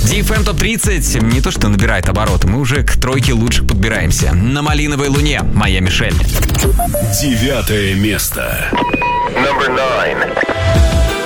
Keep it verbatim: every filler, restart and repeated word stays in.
ди эф эм топ тридцать не то что набирает обороты, мы уже к тройке лучших подбираемся. На малиновой луне «Моя Мишель». Девятое место. Number nine.